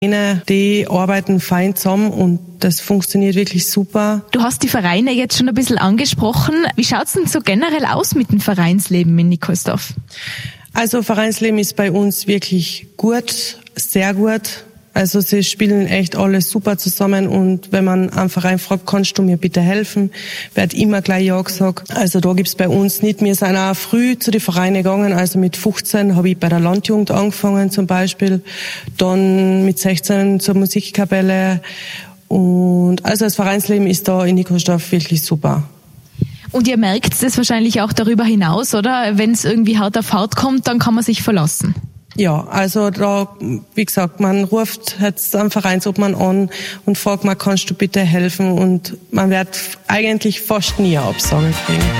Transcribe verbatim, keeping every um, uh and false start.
Die arbeiten fein zusammen und das funktioniert wirklich super. Du hast die Vereine jetzt schon ein bisschen angesprochen. Wie schaut's denn so generell aus mit dem Vereinsleben in Nikolsdorf? Also Vereinsleben ist bei uns wirklich gut, sehr gut. Also sie spielen echt alles super zusammen und wenn man einen Verein fragt, kannst du mir bitte helfen, wird immer gleich ja gesagt. Also da gibt's bei uns nicht. Wir sind auch früh zu den Vereinen gegangen, also mit fünfzehn habe ich bei der Landjugend angefangen zum Beispiel, dann mit sechzehn zur Musikkapelle und also das Vereinsleben ist da in Nikolsdorf wirklich super. Und ihr merkt das wahrscheinlich auch darüber hinaus, oder? Wenn es irgendwie hart auf hart kommt, dann kann man sich verlassen. Ja, also da, wie gesagt, man ruft jetzt am Vereinsobmann an und fragt mal, kannst du bitte helfen? Und man wird eigentlich fast nie eine Absage kriegen.